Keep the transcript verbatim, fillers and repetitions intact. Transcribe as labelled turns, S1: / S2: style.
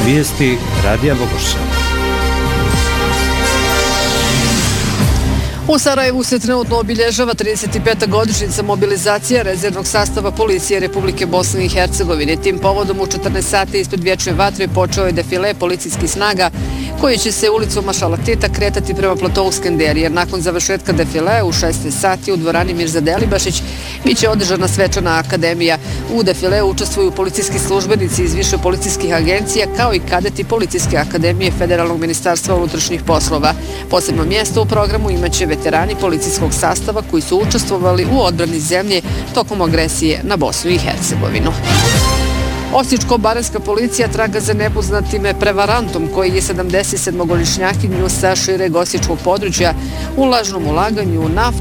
S1: Vijesti Radija Bogorša.
S2: U Sarajevu se trenutno obilježava trideset peta godišnjica mobilizacije rezervnog sastava policije Republike Bosne i Hercegovine. Tim povodom u četrnaest sati ispred Vječne vatre počeo je defile policijskih snaga koji će se ulicom Mašala Tita kretati prema platovu Skender, jer nakon završetka defile u šesnaest sati u dvorani Mirzade Elibašić biće održana svečana akademija. U defile učestvuju policijski službenici iz više policijskih agencija kao i kadeti Policijske akademije Federalnog ministarstva unutrašnjih poslova. Posebno mjesto u programu imaće veterani policijskog sastava koji su učestvovali u odbrani zemlje tokom agresije na Bosnu i Hercegovinu. Osječko-baranjska policija traga za nepoznatim prevarantom koji je sedamdesetsedmogodišnjakinju sa šireg osječkog područja u lažnom ulaganju u naftu